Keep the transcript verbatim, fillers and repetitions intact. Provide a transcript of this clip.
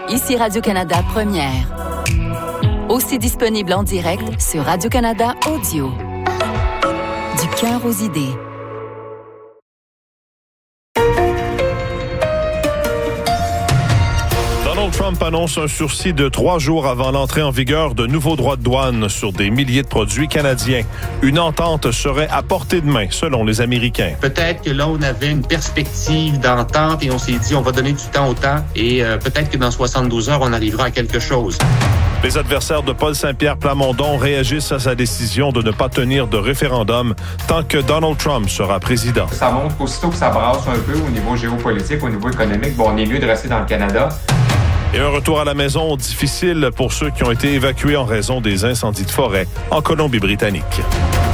Ici Radio-Canada Première. Aussi disponible en direct sur Radio-Canada Audio. Du cœur aux idées. Donald Trump annonce un sursis de trois jours avant l'entrée en vigueur de nouveaux droits de douane sur des milliers de produits canadiens. Une entente serait à portée de main, selon les Américains. Peut-être que là, on avait une perspective d'entente et on s'est dit, on va donner du temps au temps et euh, peut-être que dans soixante-douze heures, on arrivera à quelque chose. Les adversaires de Paul Saint-Pierre Plamondon réagissent à sa décision de ne pas tenir de référendum tant que Donald Trump sera président. Ça montre qu'aussitôt que ça brasse un peu au niveau géopolitique, au niveau économique, bon, on est mieux de rester dans le Canada. Et un retour à la maison difficile pour ceux qui ont été évacués en raison des incendies de forêt en Colombie-Britannique.